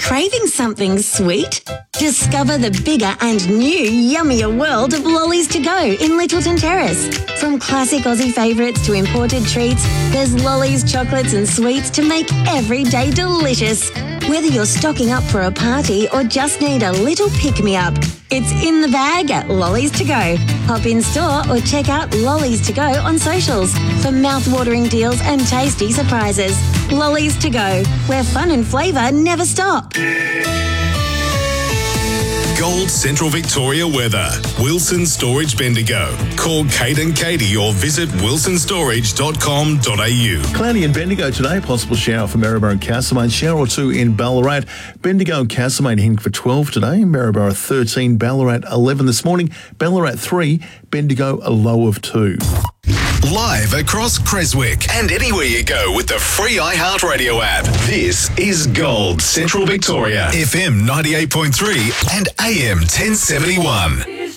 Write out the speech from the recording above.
Craving something sweet? Discover the bigger and new yummier world of Lollies to Go in Littleton Terrace. From classic Aussie favourites to imported treats, there's Lollies, chocolates and sweets to make every day delicious. Whether you're stocking up for a party or just need a little pick-me-up, it's in the bag at Lollies to Go. Hop in store or check out Lollies to Go on socials for mouth-watering deals and tasty surprises. Lollies to Go, where fun and flavour never stop. Gold Central Victoria weather. Wilson Storage Bendigo. Call Kate and Katie or visit wilsonstorage.com.au. Cloudy in Bendigo today. Possible shower for Maryborough and Castlemaine. Shower or two in Ballarat. Bendigo and Castlemaine heading for 12 today. Maryborough 13. Ballarat 11 this morning. Ballarat 3. Bendigo a low of 2. Live across Creswick and anywhere you go with the free iHeartRadio app. This is Gold Central Victoria. FM 98.3 and AM 1071.